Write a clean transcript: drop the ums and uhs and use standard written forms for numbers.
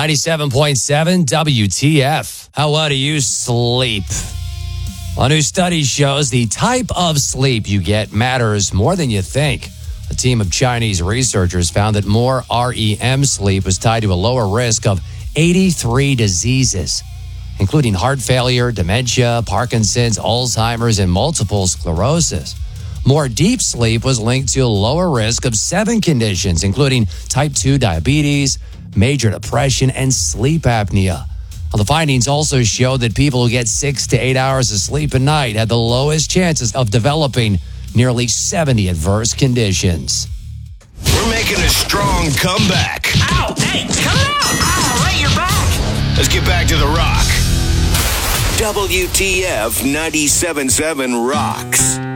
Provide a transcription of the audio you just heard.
97.7 WTF. How well do you sleep? A new study shows the type of sleep you get matters more than you think. A team of Chinese researchers found that more REM sleep was tied to a lower risk of 83 diseases, including heart failure, dementia, Parkinson's, Alzheimer's, and multiple sclerosis. More deep sleep was linked to a lower risk of 7 conditions, including type 2 diabetes, major depression, and sleep apnea. Well, the findings also show that people who get 6 to 8 hours of sleep a night had the lowest chances of developing nearly 70 adverse conditions. We're making a strong comeback. Ow! Hey, come on! Ow, right, you're back! Let's get back to the rock. WTF 97.7 rocks.